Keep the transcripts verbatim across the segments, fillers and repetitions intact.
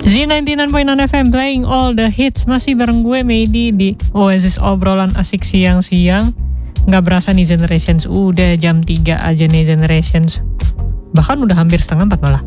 Z sembilan puluh sembilan point enam F M playing all the hits. Masih bareng gue Medi di Oasis obrolan asik siang-siang. Gak berasa nih Generations, udah jam tiga aja nih Generations. Bahkan udah hampir setengah empat malah.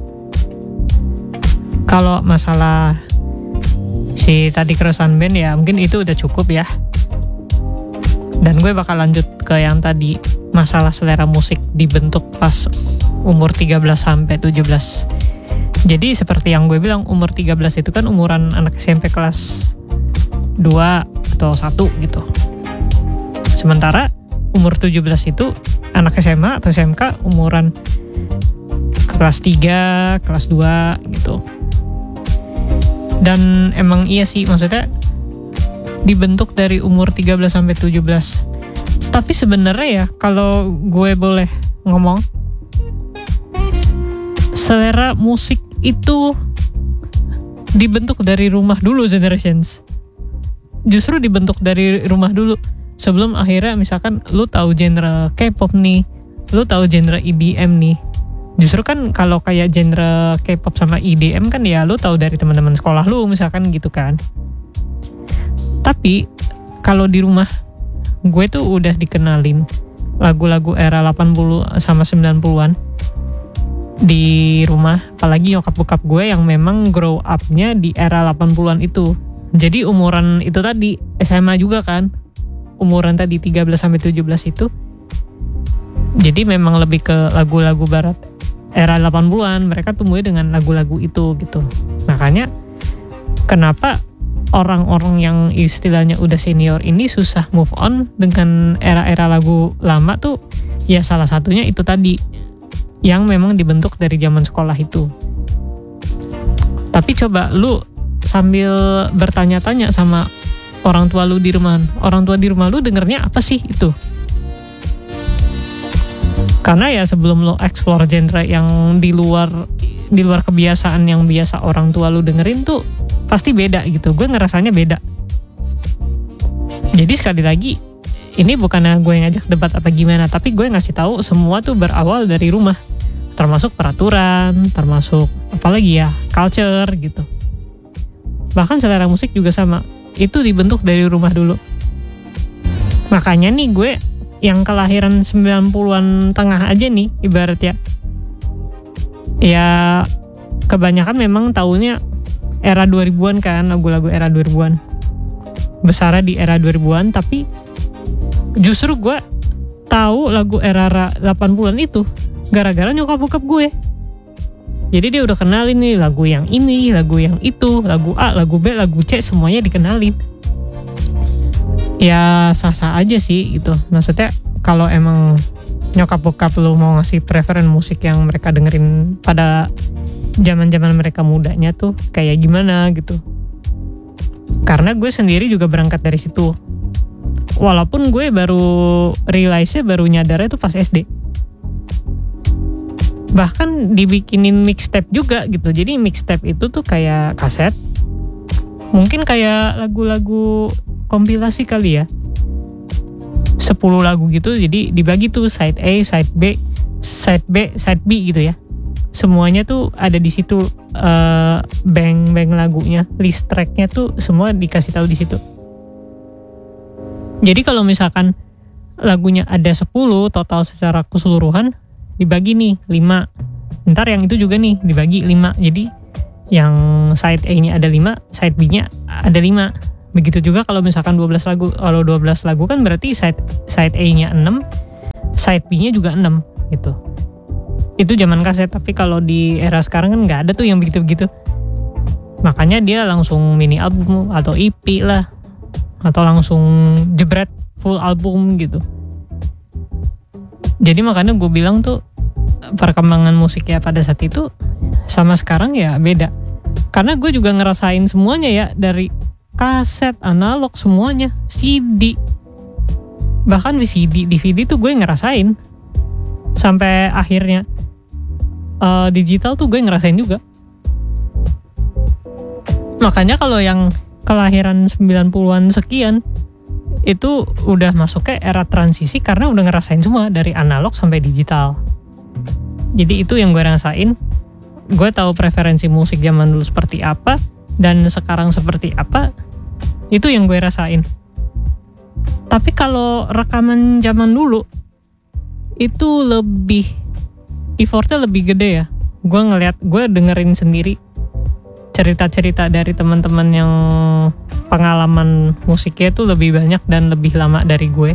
Kalau masalah si tadi keresahan band ya mungkin itu udah cukup ya. Dan gue bakal lanjut ke yang tadi, masalah selera musik dibentuk pas umur tiga belas sampai tujuh belas. Jadi seperti yang gue bilang, umur tiga belas itu kan umuran anak S M P kelas dua atau satu gitu. Sementara umur tujuh belas itu anak S M A atau S M K umuran kelas tiga, kelas dua gitu. Dan emang iya sih, maksudnya dibentuk dari umur tiga belas sampai tujuh belas. Tapi sebenarnya ya, kalau gue boleh ngomong, selera musik itu dibentuk dari rumah dulu Generations. Justru dibentuk dari rumah dulu. Sebelum akhirnya misalkan lu tahu genre K-pop nih, lu tahu genre E D M nih. Justru kan kalau kayak genre K-pop sama E D M kan ya lu tahu dari teman-teman sekolah lu misalkan gitu kan. Tapi kalau di rumah gue tuh udah dikenalin lagu-lagu era delapan puluh sama sembilan puluhan di rumah, apalagi nyokap bokap gue yang memang grow up-nya di era delapan puluhan itu. Jadi umuran itu tadi S M A juga kan. Umuran tadi tiga belas sampai tujuh belas itu. Jadi memang lebih ke lagu-lagu barat era delapan puluhan, mereka tumbuhnya dengan lagu-lagu itu gitu. Makanya kenapa orang-orang yang istilahnya udah senior ini susah move on dengan era-era lagu lama tuh, ya salah satunya itu tadi, yang memang dibentuk dari zaman sekolah itu. Tapi coba lu sambil bertanya-tanya sama orang tua lu di rumah, orang tua di rumah lu dengernya apa sih itu? Karena ya sebelum lu explore genre yang di luar di luar kebiasaan yang biasa orang tua lu dengerin tuh pasti beda gitu. Gue ngerasanya beda. Jadi sekali lagi, ini bukannya gue ngajak debat apa gimana, tapi gue ngasih tahu semua tuh berawal dari rumah. Termasuk peraturan, termasuk apalagi ya, culture gitu. Bahkan selera musik juga sama. Itu dibentuk dari rumah dulu. Makanya nih gue yang kelahiran sembilan puluhan tengah aja nih ibarat ya. Ya kebanyakan memang tahunnya era dua ribuan kan, lagu-lagu era dua ribuan. Besarnya di era dua ribuan, tapi justru gue tahu lagu era delapan puluhan itu gara-gara nyokap bokap gue. Jadi dia udah kenalin nih lagu yang ini, lagu yang itu, lagu A, lagu B, lagu C, semuanya dikenalin. Ya sah-sah aja sih gitu. Maksudnya kalau emang nyokap bokap lu mau ngasih preferen musik yang mereka dengerin pada zaman-zaman mereka mudanya tuh kayak gimana gitu. Karena gue sendiri juga berangkat dari situ. Walaupun gue baru realize-nya, baru nyadarnya tuh pas S D. Bahkan dibikinin mixtape juga gitu. Jadi mixtape itu tuh kayak kaset. Mungkin kayak lagu-lagu kompilasi kali ya. sepuluh lagu gitu, jadi dibagi tuh side A, side B, side B, side B gitu ya. Semuanya tuh ada di situ, uh, bang-bang lagunya, list tracknya tuh semua dikasih tahu di situ. Jadi kalau misalkan lagunya ada sepuluh total secara keseluruhan, dibagi nih lima. Ntar yang itu juga nih dibagi lima. Jadi yang side A-nya ada lima, side B-nya ada lima. Begitu juga kalau misalkan dua belas lagu. Kalau dua belas lagu kan berarti side side A-nya enam, side B-nya juga enam gitu. Itu zaman kaset, tapi kalau di era sekarang kan nggak ada tuh yang begitu-begitu. Makanya dia langsung mini album atau E P lah, atau langsung jebret full album gitu. Jadi makanya gue bilang tuh perkembangan musik ya pada saat itu sama sekarang ya beda. Karena gue juga ngerasain semuanya ya, dari kaset, analog, semuanya, C D, bahkan V C D, D V D tuh gue ngerasain. Sampai akhirnya uh, digital tuh gue ngerasain juga. Makanya kalau yang kelahiran sembilan puluhan sekian itu udah masuk ke era transisi karena udah ngerasain semua dari analog sampai digital. Jadi itu yang gue rasain. Gue tahu preferensi musik zaman dulu seperti apa. dan sekarang seperti apa, itu yang gue rasain. Tapi kalau rekaman zaman dulu itu lebih effortnya lebih gede ya. Gue ngeliat, gue dengerin sendiri cerita-cerita dari teman-teman yang pengalaman musiknya itu lebih banyak dan lebih lama dari gue.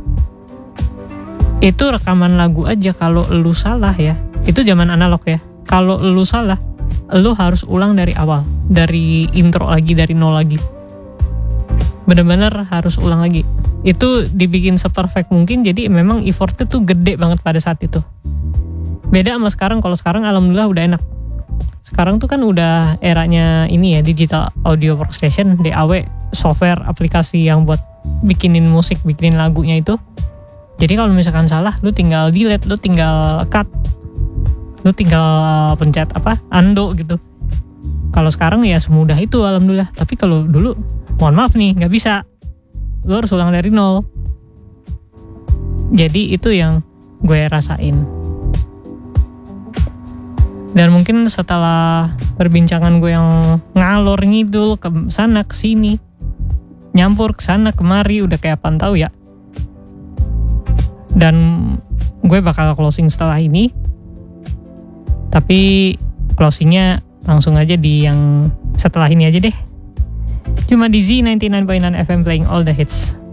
Itu rekaman lagu aja, kalau lu salah ya, itu zaman analog ya, kalau lu salah lu harus ulang dari awal, dari intro lagi, dari nol lagi, bener-bener harus ulang lagi. Itu dibikin seperfect mungkin, jadi memang effortnya tuh gede banget pada saat itu. Beda sama sekarang. Kalau sekarang alhamdulillah udah enak. Sekarang tuh kan udah eranya ini ya, digital audio workstation, D A W, software aplikasi yang buat bikinin musik, bikinin lagunya itu. Jadi kalau misalkan salah, lu tinggal delete, lu tinggal cut, lu tinggal pencet apa, undo gitu. Kalau sekarang ya semudah itu alhamdulillah. Tapi kalau dulu, mohon maaf nih, nggak bisa. Lu harus ulang dari nol. Jadi itu yang gue rasain. Dan mungkin setelah perbincangan gue yang ngalor ngidul ke sana ke sini, nyampur ke sana kemari, udah kayak apaan tahu ya. Dan gue bakal closing setelah ini. Tapi closingnya langsung aja di yang setelah ini aja deh. Cuma di Z ninety-nine point nine F M playing all the hits.